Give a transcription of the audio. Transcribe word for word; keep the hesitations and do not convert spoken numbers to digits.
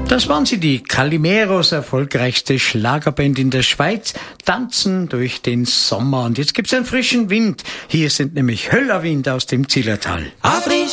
Das waren sie, die Calimeros, erfolgreichste Schlagerband in der Schweiz, tanzen durch den Sommer. Und jetzt gibt's einen frischen Wind. Hier sind nämlich Höllerwind aus dem Zillertal.